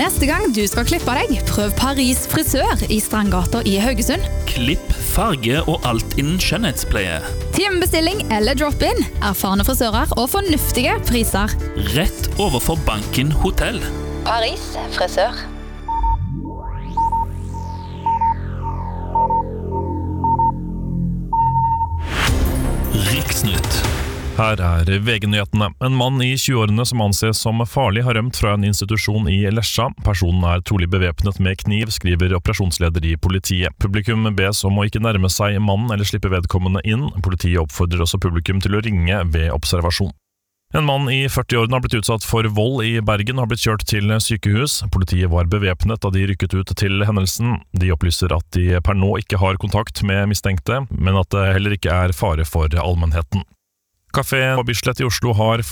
Neste gang du skal klippe deg, prøv Paris frisør i Strandgata i Haugesund. Klipp, farge og alt innen skjønnhetspleie. Timebestilling eller drop-in, erfarne frisører og fornuftige priser. Rett overfor Banken Hotell. Paris frisør. Riksnytt. Her VG-nyhetene. En mann i 20-årene som anses som farlig har rømt fra en institusjon i Lesja. Personen trolig bevæpnet med kniv, skriver operasjonsleder i politiet. Publikum bes om å ikke nærme seg mannen eller slippe vedkommende inn. Politiet oppfordrer også publikum til å ringe ved observasjon. En mann i 40-årene har blitt utsatt for vold i Bergen og har blitt kjørt til sykehus. Politiet var bevæpnet da de rykket ut til hendelsen. De opplyser at de per nå ikke har kontakt med mistenkte, men at det heller ikke fare for allmennheten. Café Bislett i Oslo har